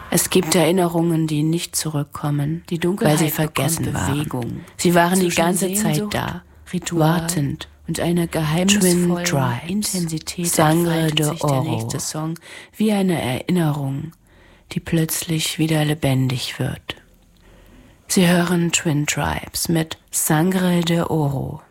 Es gibt Erinnerungen, die nicht zurückkommen, Die Dunkelheit weil sie vergessen waren. Bewegung. Sie waren die Zwischen ganze Zeit Sehnsucht, da, Ritual wartend. und einer Twin geheimnisvollen Tribes, Intensität Sangre entfaltet de sich der Oro, nächste Song wie eine Erinnerung, die plötzlich wieder lebendig wird. Sie hören Twin Tribes mit Sangre de Oro.